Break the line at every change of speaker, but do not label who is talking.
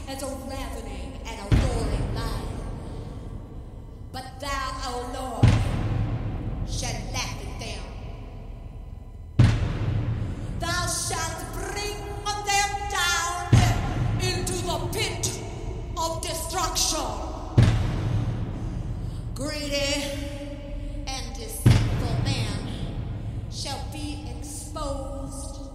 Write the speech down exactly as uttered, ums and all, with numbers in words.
as a ravening and a roaring lion. But thou, O Lord, shalt laugh at them. Thou shalt bring them down into the pit of destruction. Greedy and deceitful man shall be exposed